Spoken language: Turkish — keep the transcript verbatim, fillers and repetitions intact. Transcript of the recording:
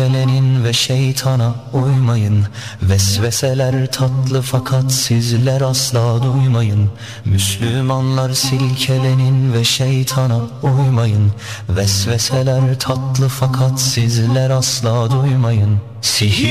Gelenin ve şeytana uymayın. Vesveseler tatlı fakat sizler asla duymayın. Müslümanlar silkelenin ve şeytana uymayın. Vesveseler tatlı fakat sizler asla duymayın. Sihir